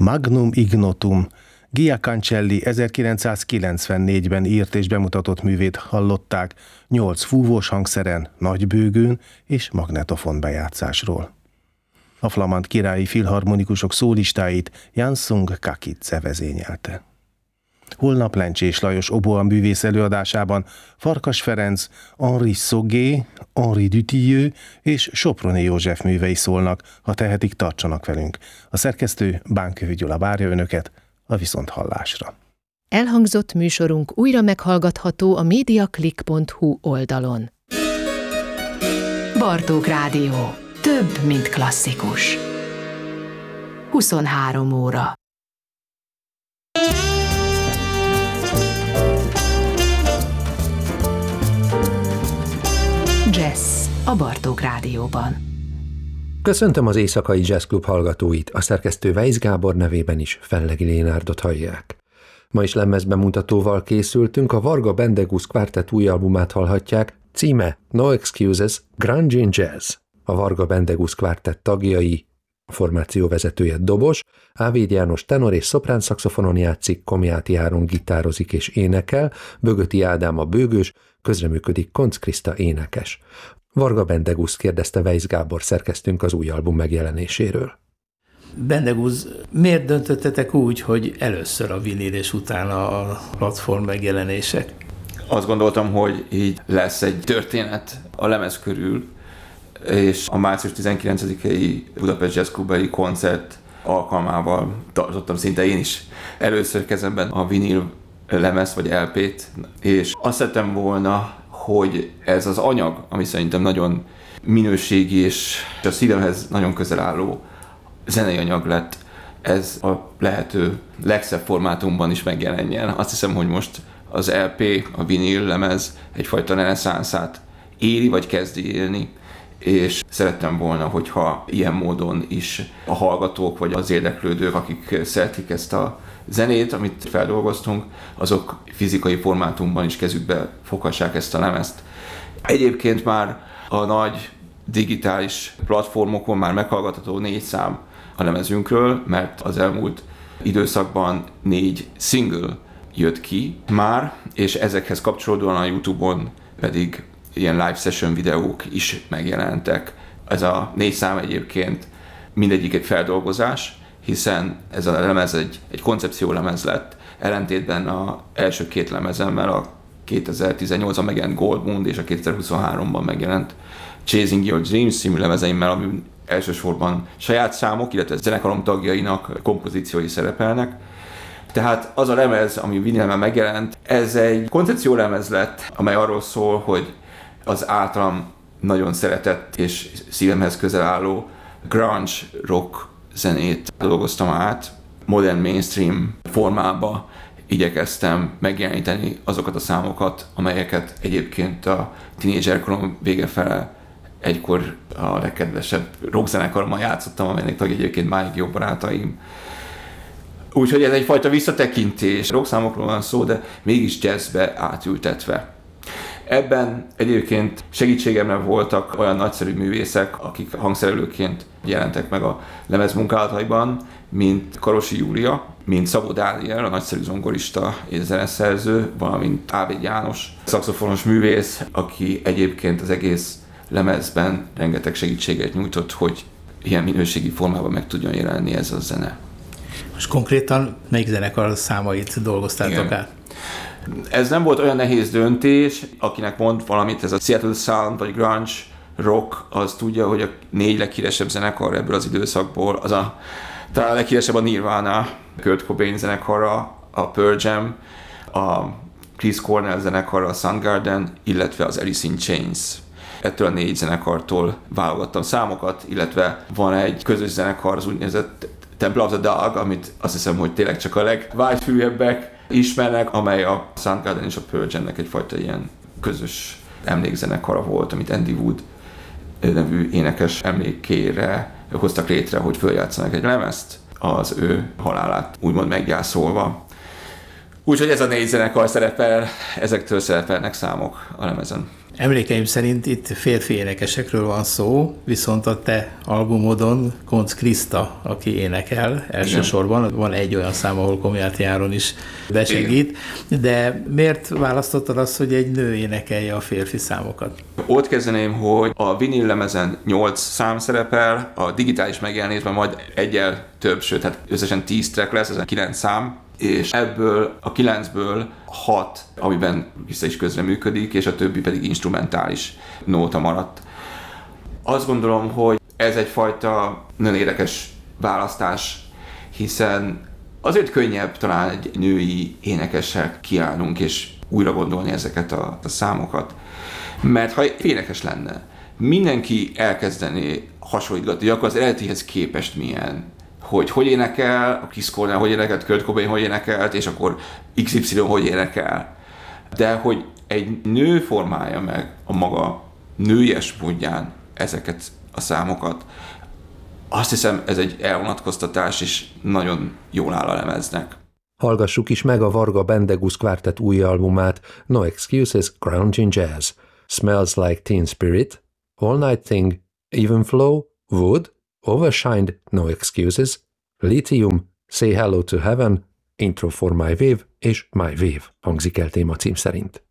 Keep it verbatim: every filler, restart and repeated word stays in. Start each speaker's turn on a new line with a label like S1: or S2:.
S1: Magnum Ignotum, Gia Cancelli ezerkilencszázkilencvennégyben írt és bemutatott művét hallották nyolc fúvós hangszeren, nagybőgőn és magnetofon bejátszásról. A flamand királyi filharmonikusok szólistáit Jansung Kakidze vezényelte. Holnap Lencsés Lajos oboa művész előadásában Farkas Ferenc, Henri Sauguet, Henri Dutilleux és Soproni József művei szólnak, ha tehetik, tartsanak velünk. A szerkesztő Bánkövi Gyula várja önöket a viszonthallásra.
S2: Elhangzott műsorunk újra meghallgatható a mediaclick pont hu oldalon. Bartók Rádió. Több, mint klasszikus. huszonhárom óra. Jazz a Bartók Rádióban.
S3: Köszöntöm az Éjszakai Jazz Klub hallgatóit, a szerkesztő Weisz Gábor nevében is Fellegi Lénárdot hallják. Ma is lemezbemutatóval készültünk, a Varga Bendegusz Quartet új albumát hallhatják, címe No Excuses, Grunge in Jazz. A Varga Bendegusz Quartet tagjai, a formáció vezetője dobos, Ávéd János tenor és szoprán szaxofonon játszik, Komjáti Áron gitározik és énekel, Bögöti Ádám a bőgős, közreműködik Koncz Kriszta énekes. Varga Bendeguszt kérdezte Weisz Gábor szerkesztőnk az új album megjelenéséről.
S4: Bendegusz, miért döntöttetek úgy, hogy először a vinil és utána a platform megjelenések?
S5: Azt gondoltam, hogy így lesz egy történet a lemez körül, és a március tizenkilencedikei Budapest Jazz Klubai koncert alkalmával tartottam szinte én is először kezemben a vinil lemez vagy el pét, és azt szerettem volna, hogy ez az anyag, ami szerintem nagyon minőségi és a szívemhez nagyon közel álló zenei anyag lett, ez a lehető legszebb formátumban is megjelenjen. Azt hiszem, hogy most az el pé, a vinil lemez egyfajta reneszánszát éli, vagy kezdi élni, és szerettem volna, hogyha ilyen módon is a hallgatók, vagy az érdeklődők, akik szeretik ezt a zenét, amit feldolgoztunk, azok fizikai formátumban is kezükbe foghassák ezt a lemezt. Egyébként már a nagy digitális platformokon már meghallgatható négy szám a lemezünkről, mert az elmúlt időszakban négy single jött ki már, és ezekhez kapcsolódóan a YouTube-on pedig ilyen live session videók is megjelentek. Ez a négy szám egyébként mindegyik egy feldolgozás, hiszen ez a lemez egy, egy koncepció lemez lett, ellentétben az első két lemezemmel, a kétezer-tizennyolcban megjelent Gold Moon és a kétezer-huszonháromban megjelent Chasing Your Dreams című lemezeimmel, ami elsősorban saját számok, illetve zenekarom tagjainak kompozíciói szerepelnek. Tehát az a lemez, ami vinilben megjelent, ez egy koncepció lemez lett, amely arról szól, hogy az általam nagyon szeretett és szívemhez közel álló grunge rock zenét dolgoztam át, modern mainstream formába igyekeztem megjeleníteni azokat a számokat, amelyeket egyébként a tínédzserkorom vége fele egykor a legkedvesebb rockzenekarommal játszottam, amelynek tagja egyébként máig jó barátaim. Úgyhogy ez egyfajta visszatekintés. Rockszámokról van szó, de mégis jazzbe átültetve. Ebben egyébként segítségemre voltak olyan nagyszerű művészek, akik hangszerelőként jelentek meg a lemezmunkálataiban, mint Karosi Júlia, mint Szabó Dániel, a nagyszerű zongorista és zeneszerző, valamint Ávéd János, szaxofonos művész, aki egyébként az egész lemezben rengeteg segítséget nyújtott, hogy ilyen minőségi formában meg tudjon jelenni ez a zene.
S4: Most konkrétan melyik zenekar számait dolgoztátok
S5: Igen.
S4: át?
S5: Ez nem volt olyan nehéz döntés, akinek mond valamit, ez a Seattle Sound vagy grunge rock, az tudja, hogy a négy leghíresebb zenekar ebből az időszakból, az a talán a leghíresebb a Nirvana, Kurt Cobain zenekara, a Pearl Jam, a Chris Cornell zenekara, a Soundgarden, illetve az Alice in Chains. Ettől a négy zenekartól válogattam számokat, illetve van egy közös zenekar, az úgynevezett Temple of the Dog, amit azt hiszem, hogy tényleg csak a legvágyfűebbek ismernek, amely a Soundgarden és a Pearl Jamnek egyfajta ilyen közös emlékzenekara volt, amit Andy Wood nevű énekes emlékére hoztak létre, hogy följátszanak egy lemezt az ő halálát úgymond meggyászolva. Úgyhogy ez a négy zenekar szerepel, ezektől szerepelnek számok a lemezen.
S4: Emlékeim szerint itt férfi énekesekről van szó, viszont a te albumodon Koncz Kriszta, aki énekel elsősorban, igen. Van egy olyan szám, ahol Komjáti Áron is besegít, igen. De miért választottad azt, hogy egy nő énekelje a férfi számokat?
S5: Ott kezdeném, hogy a vinil lemezen nyolc szám szerepel, a digitális megjelenésben majd egyel több, sőt, hát összesen tíz track lesz, ez kilenc szám, és ebből a kilencből hat, amiben vissza is közreműködik, és a többi pedig instrumentális nóta maradt. Azt gondolom, hogy ez egyfajta nagyon érdekes választás, hiszen azért könnyebb talán egy női énekessel kiállnunk, és újra gondolni ezeket a, a számokat. Mert ha énekes lenne, mindenki elkezdené hasonlítgatni, hogy akkor az eredetihez képest milyen, hogy hogy énekel, a Chris Cornell hogy énekelt, Kurt Cobain hogy énekelt, és akkor iksz ipszilon hogy énekel. De hogy egy nő formálja meg a maga nőies módján ezeket a számokat, azt hiszem ez egy elvonatkoztatás, és nagyon jól áll a lemeznek.
S3: Hallgassuk is meg a Varga Bendegusz Quartet új albumát, No Excuses, Grunge Jazz, Smells Like Teen Spirit, All Night Thing, Even Flow, Wood, Overshined, No Excuses, Lithium, Say Hello to Heaven, Intro for My Wave és My Wave hangzik el téma cím szerint.